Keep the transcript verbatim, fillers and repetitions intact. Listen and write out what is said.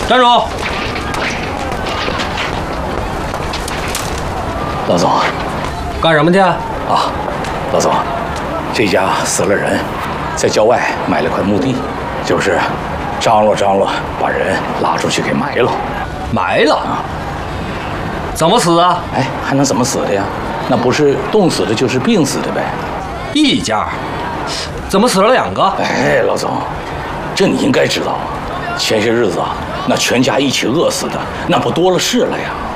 站住！ 老总， 干什么去？ 啊，老总，这家死了人，在郊外买了块墓地，就是张罗张罗，把人拉出去给埋了。 埋了？啊？怎么死啊？ 哎，还能怎么死的呀？那不是冻死的，就是病死的呗。 一家，怎么死了两个？ 哎，老总，这你应该知道啊。前些日子啊，那全家一起饿死的，那不多了是了呀。